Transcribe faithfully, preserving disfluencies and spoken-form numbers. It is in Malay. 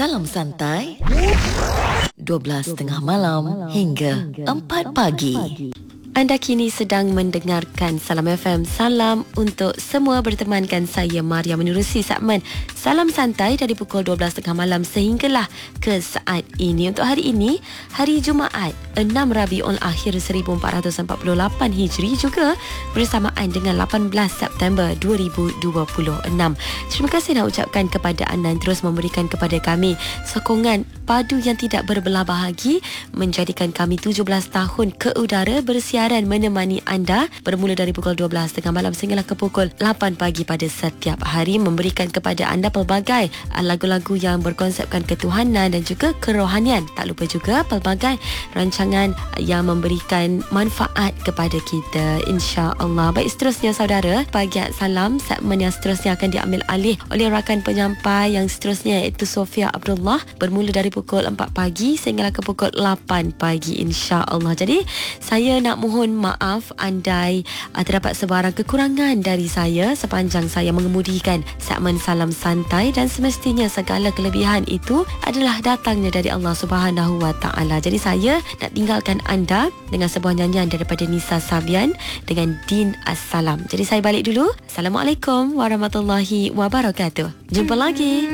Salam santai dua belas tengah malam hingga empat pagi. Anda kini sedang mendengarkan Salam F M. Salam untuk semua, bertemankan saya Maria menerusi segmen Salam Santai dari pukul dua belas tengah malam sehinggalah ke saat ini. Untuk hari ini, hari Jumaat enam Rabiul Akhir seribu empat ratus empat puluh lapan Hijri, juga bersamaan dengan lapan belas September dua ribu dua puluh enam. Terima kasih nak ucapkan kepada anda yang terus memberikan kepada kami sokongan padu yang tidak berbelah bahagi, menjadikan kami tujuh belas tahun ke udara bersiaran menemani anda bermula dari pukul dua belas tengah malam sehinggalah ke pukul lapan pagi pada setiap hari, memberikan kepada anda pelbagai lagu-lagu yang berkonsepkan ketuhanan dan juga kerohanian. Tak lupa juga pelbagai rancangan yang memberikan manfaat kepada kita, insya-Allah. Baik, seterusnya saudara, bahagian salam segmen yang seterusnya akan diambil alih oleh rakan penyampai yang seterusnya, iaitu Sofia Abdullah, bermula dari pukul empat pagi sehinggalah ke pukul lapan pagi, insya-Allah. Jadi saya nak mohon maaf andai uh, terdapat sebarang kekurangan dari saya sepanjang saya mengemudikan segmen Salam Santai, dan semestinya segala kelebihan itu adalah datangnya dari Allah Subhanahu Wa Taala. Jadi saya nak tinggalkan anda dengan sebuah nyanyian daripada Nisa Sabian dengan Din As-Salam. Jadi saya balik dulu. Assalamualaikum warahmatullahi wabarakatuh. Jumpa lagi.